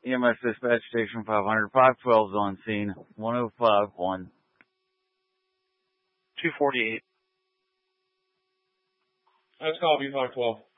EMS dispatch station 500, 512's on scene, 1051. 248. Let's call B512.